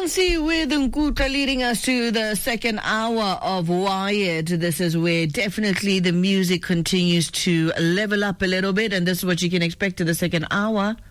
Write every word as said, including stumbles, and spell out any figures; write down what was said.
Frequency with Nkutla leading us to the second hour of Wired. This is where definitely the music continues to level up a little bit, and this is what you can expect in the second hour.